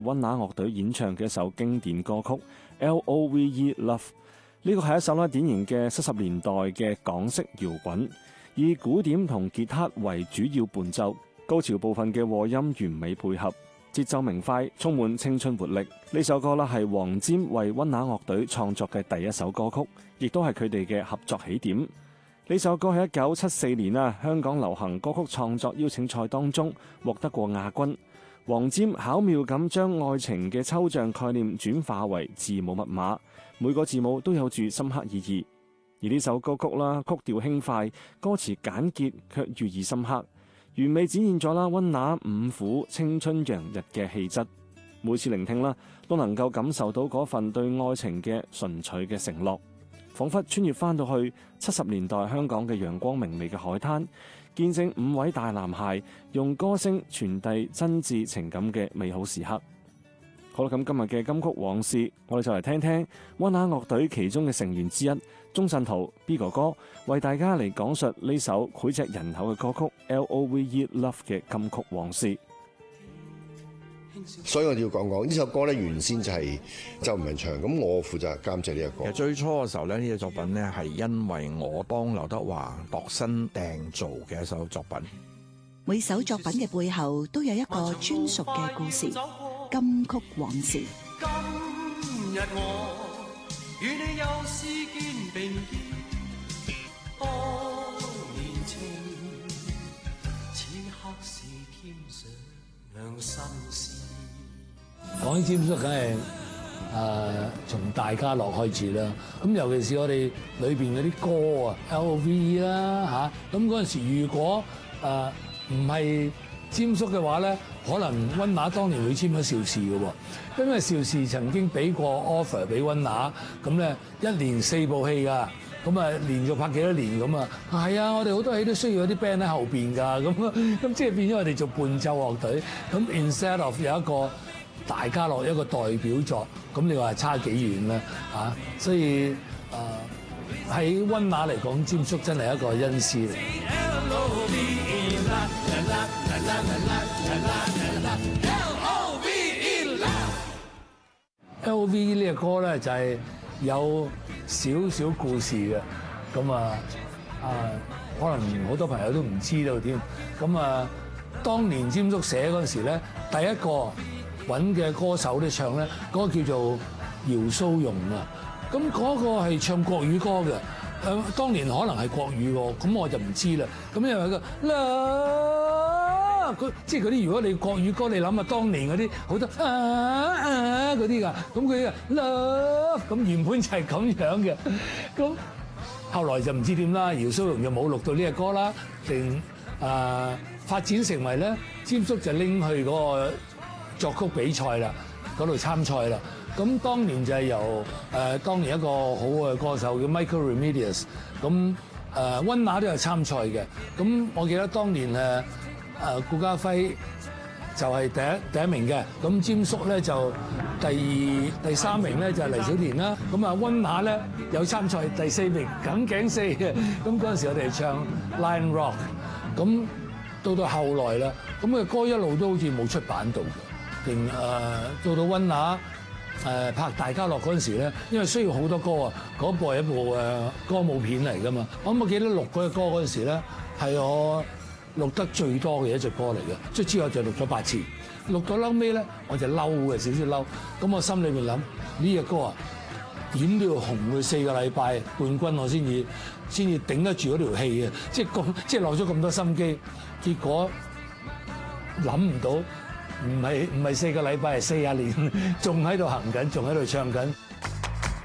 溫拿樂隊演唱嘅一首經典歌曲《Love Love》。呢個係一首典型嘅70年代嘅港式搖滾，以鼓點同吉他為主要伴奏，高潮部分嘅和音完美配合，節奏明快，充滿青春活力。呢首歌係黃霑為溫拿樂隊創作嘅第一首歌曲，亦都係佢哋嘅合作起點。呢首歌喺1974年香港流行歌曲創作邀請賽當中獲得過亞軍。黃霑巧妙咁將愛情嘅抽象概念轉化為字母密碼，每個字母都有住深刻意義。而呢首歌曲曲調輕快，歌詞簡潔卻寓意深刻，完美展現咗溫拿五虎青春洋溢嘅氣質。每次聆聽都能夠感受到嗰份對愛情嘅純粹嘅承諾，彷彿穿越翻到去70年代香港嘅陽光明媚嘅海灘，見證5位大男孩用歌聲傳遞真摯情感嘅美好時刻。好啦，咁今日嘅金曲往事，我哋就嚟聽聽溫拿樂隊其中嘅成員之一鍾鎮濤 B 哥哥為大家嚟講述呢首膾炙人口嘅歌曲《Love Love》嘅金曲往事。 所以我哋要講呢首歌咧，原先就係周文唱，咁我負責監製呢一個。 其實最初嘅時候咧，呢個作品咧係因為我幫劉德華度身訂造嘅一首作品。 每首作品嘅背後都有一個專屬嘅故事，金曲往事。 今日我與你又試肩並肩，多年情，此刻是添上心事。 講起霑叔，梗係從大家樂開始啦。咁尤其是我哋裏邊嗰啲歌啊，LV 啦嚇。咁嗰陣時，如果唔係霑叔嘅話咧，可能溫拿當年會簽咗邵氏嘅喎，因為邵氏曾經俾過 offer 俾溫拿，咁咧1年4部戲㗎。咁連續拍幾多年咁啊？係啊，我哋好多戲都需要有啲 band 喺後邊㗎。咁即係變咗我哋做伴奏樂隊。咁 instead of 有一個大家樂一個代表作，咁你話差幾遠咧？所以喺溫拿嚟講，霑叔真係一個恩師嚟。LV 呢個歌咧就係有少少故事嘅，咁可能好多朋友都唔知道添。咁當年霑叔寫嗰陣時咧，第一個揾嘅歌手咧唱咧，嗰個叫做姚蘇蓉啊。咁嗰個係唱國語歌嘅，當年可能係國語喎，咁我就唔知啦。咁因為個即係嗰啲，如果你國語歌，你諗下當年嗰啲好多嗰啲㗎，咁佢love，咁原本就係咁樣嘅。咁後來就唔知點啦，姚蘇蓉就冇錄到呢個歌啦，定發展成為咧，霑叔就拎去嗰個作曲比賽啦，嗰度參賽啦。咁當年就係由當年一個好嘅歌手叫 Michael Remedios， 咁溫拿都有參賽嘅。咁我記得當年顧嘉輝就係第一名嘅，咁霑叔咧就第3名咧就係黎小田啦。咁溫拿咧有參賽第4名，梗頸4嘅。咁嗰陣時我哋唱 Lion Rock， 咁到後來啦，咁嘅歌一路都好似冇出版到嘅，定到溫拿拍大家樂嗰陣時咧，因為需要好多歌啊，嗰部係一部歌舞片嚟㗎嘛。我記得錄嗰隻歌嗰陣時咧，係我錄得最多嘅一隻歌嚟嘅，即係之後就錄咗8次，錄到嬲尾咧我就嬲嘅，少少嬲。咁我心裏面諗呢隻歌啊，點都要紅佢4個禮拜冠軍，我先至頂得住嗰條氣啊！即係落咗咁多心機，結果諗唔到，唔係4個禮拜，係40年，仲喺度行緊，仲喺度唱緊。